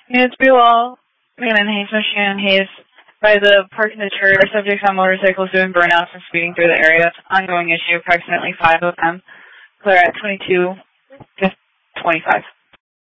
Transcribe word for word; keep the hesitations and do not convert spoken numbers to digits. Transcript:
Units Buell, McKinnon, Hayes, Michigan, Hayes. By the park in the church, subjects on motorcycles doing burnouts and speeding through the area. Ongoing issue, approximately five of them. Clear at twenty-two to twenty-five.